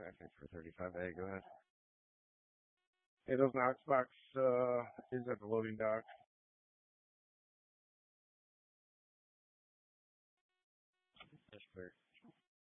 asking for 35. Hey, go ahead. Hey, those Knox box is at the loading dock. That's clear.